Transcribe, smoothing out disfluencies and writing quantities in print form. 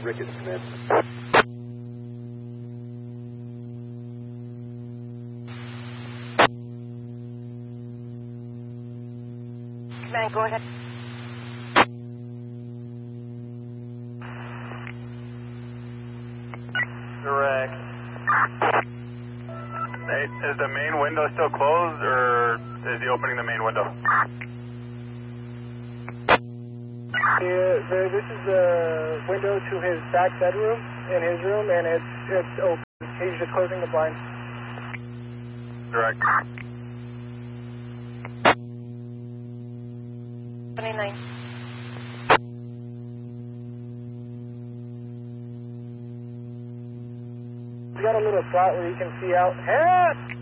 Ricketts, command. Command, go ahead. Direct. Hey, is the main window still closed, or is he opening the main window? Yeah, this is the window to his back bedroom in his room, and it's open. He's just closing the blinds. Direct. 29. He's got a little slot where you can see out. Help!